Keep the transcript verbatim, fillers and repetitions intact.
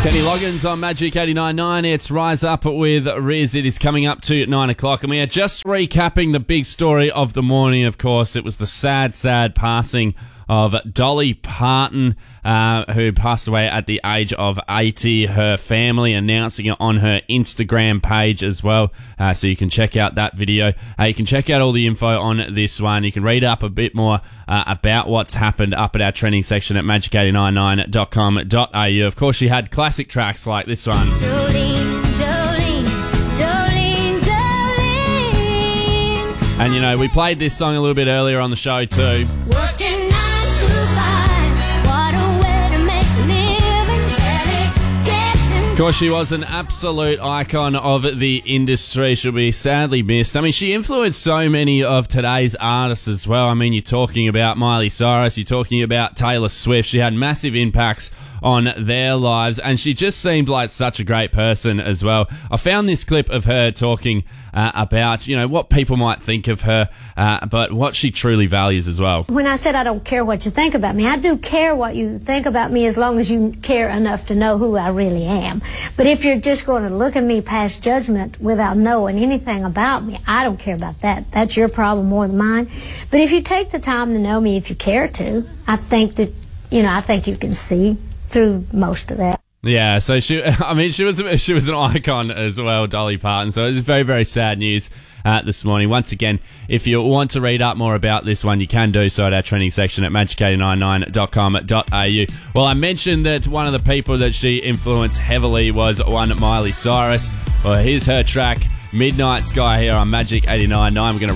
Kenny Loggins on Magic eighty-nine point nine. It's Rise Up with Riz. It is coming up to nine o'clock, and we are just recapping the big story of the morning, of course. It was the sad, sad passing of Dolly Parton, uh, who passed away at the age of eighty. Her family announcing it on her Instagram page as well, uh, so you can check out that video. Uh, you can check out all the info on this one. You can read up a bit more uh, about what's happened up at our trending section at magic eight nine nine dot com dot a u. Of course, she had classic tracks like this one. Jolene, Jolene, Jolene, Jolene. And, you know, we played this song a little bit earlier on the show too. Working nine to five, what a way to make a living, barely getting. Of course, she was an absolute icon of the industry. She'll be sadly missed. I mean, she influenced so many of today's artists as well. I mean, you're talking about Miley Cyrus, you're talking about Taylor Swift. She had massive impacts on their lives, and she just seemed like such a great person as well. I found this clip of her talking uh, about, you know, what people might think of her, uh, but what she truly values as well. When I said I don't care what you think about me, I do care what you think about me as long as you care enough to know who I really am. But if you're just going to look at me past judgment without knowing anything about me, I don't care about that. That's your problem more than mine. But if you take the time to know me, if you care to, I think that, you know, I think you can see through most of that. Yeah, so she, I mean, she was she was an icon as well, Dolly Parton. So it's very, very sad news uh, this morning. Once again, if you want to read up more about this one, you can do so at our trending section at magic eight nine nine dot com dot a u. Well, I mentioned that one of the people that she influenced heavily was one Miley Cyrus. Well, here's her track, Midnight Sky, here on Magic eighty-nine point nine. We're going to